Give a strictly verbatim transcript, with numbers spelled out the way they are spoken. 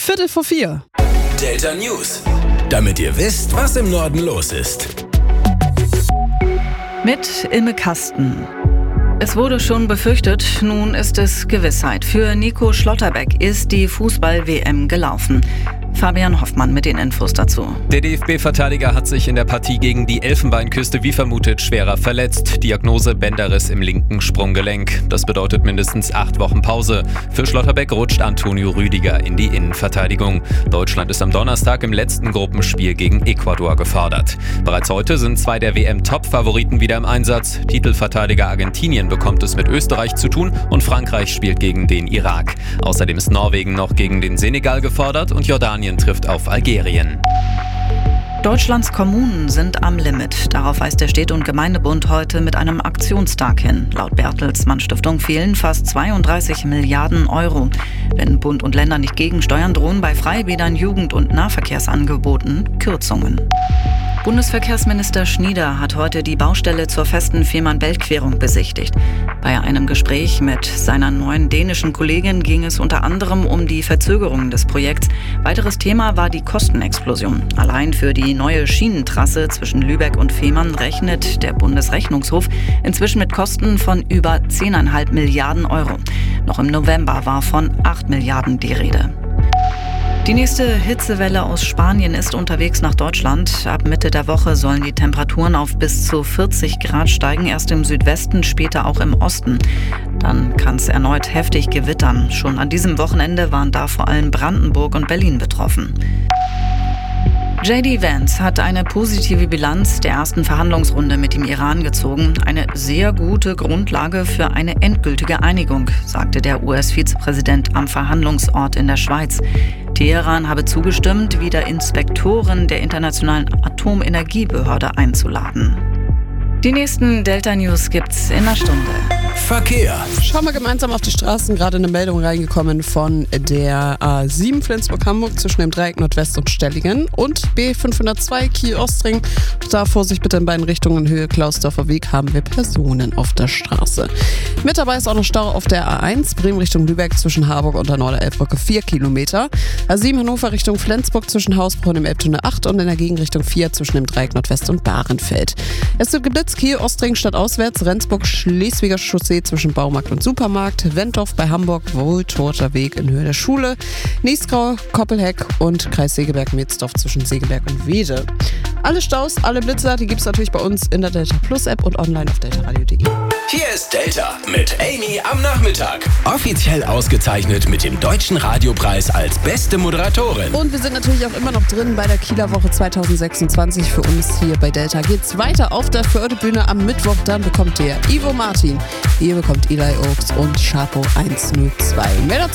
Viertel vor vier. Delta News. Damit ihr wisst, was im Norden los ist. Mit Ilme Kasten. Es wurde schon befürchtet, nun ist es Gewissheit. Für Nico Schlotterbeck ist die Fußball-W M gelaufen. Fabian Hoffmann mit den Infos dazu. Der D F B-Verteidiger hat sich in der Partie gegen die Elfenbeinküste wie vermutet schwerer verletzt. Diagnose Bänderriss im linken Sprunggelenk. Das bedeutet mindestens acht Wochen Pause. Für Schlotterbeck rutscht Antonio Rüdiger in die Innenverteidigung. Deutschland ist am Donnerstag im letzten Gruppenspiel gegen Ecuador gefordert. Bereits heute sind zwei der W M-Top-Favoriten wieder im Einsatz. Titelverteidiger Argentinien bekommt es mit Österreich zu tun und Frankreich spielt gegen den Irak. Außerdem ist Norwegen noch gegen den Senegal gefordert und Jordanien trifft auf Algerien. Deutschlands Kommunen sind am Limit. Darauf weist der Städte- und Gemeindebund heute mit einem Aktionstag hin. Laut Bertelsmann Stiftung fehlen fast zweiunddreißig Milliarden Euro. Wenn Bund und Länder nicht gegensteuern, drohen bei Freibädern, Jugend- und Nahverkehrsangeboten Kürzungen. Bundesverkehrsminister Schnieder hat heute die Baustelle zur festen Fehmarn-Belt-Querung besichtigt. Bei einem Gespräch mit seiner neuen dänischen Kollegin ging es unter anderem um die Verzögerungen des Projekts. Weiteres Thema war die Kostenexplosion. Allein für die neue Schienentrasse zwischen Lübeck und Fehmarn rechnet der Bundesrechnungshof inzwischen mit Kosten von über zehn Komma fünf Milliarden Euro. Noch im November war von acht Milliarden die Rede. Die nächste Hitzewelle aus Spanien ist unterwegs nach Deutschland. Ab Mitte der Woche sollen die Temperaturen auf bis zu vierzig Grad steigen, erst im Südwesten, später auch im Osten. Dann kann es erneut heftig gewittern. Schon an diesem Wochenende waren da vor allem Brandenburg und Berlin betroffen. J D Vance hat eine positive Bilanz der ersten Verhandlungsrunde mit dem Iran gezogen. Eine sehr gute Grundlage für eine endgültige Einigung, sagte der U S-Vizepräsident am Verhandlungsort in der Schweiz. Teheran habe zugestimmt, wieder Inspektoren der Internationalen Atomenergiebehörde einzuladen. Die nächsten Delta News gibt's in einer Stunde. Verkehr. Schauen wir gemeinsam auf die Straßen. Gerade eine Meldung reingekommen von der A sieben Flensburg-Hamburg zwischen dem Dreieck Nordwest und Stellingen und B fünfhundertzwei Kiel-Ostring. Da Vorsicht bitte in beiden Richtungen, Höhe Klausdorfer Weg, haben wir Personen auf der Straße. Mit dabei ist auch noch Stau auf der A eins, Bremen Richtung Lübeck zwischen Harburg und der Norderelbbrücke vier Kilometer. A sieben Hannover Richtung Flensburg zwischen Hausbruch und dem Elbtunnel acht und in der Gegenrichtung vier zwischen dem Dreieck Nordwest und Bahrenfeld. Es wird geblitzt, Kiel-Ostring stadtauswärts, Rendsburg-Schleswiger Chaussee zwischen Baumarkt und Supermarkt, Wentorf bei Hamburg, Wohltorter Weg in Höhe der Schule, Niesgrau, Koppelheck und Kreis Segeberg-Metzdorf zwischen Segeberg und Wede. Alle Staus, alle Blitzer, die gibt's natürlich bei uns in der Delta Plus App und online auf delta radio punkt de. Hier ist Delta mit Amy am Nachmittag. Offiziell ausgezeichnet mit dem Deutschen Radiopreis als beste Moderatorin. Und wir sind natürlich auch immer noch drin bei der Kieler Woche zwanzig sechsundzwanzig. Für uns hier bei Delta geht's weiter auf der Förde-Bühne am Mittwoch. Dann bekommt ihr Ivo Martin, ihr bekommt Eli Oaks und Chapo hundertzwei. Mehr dazu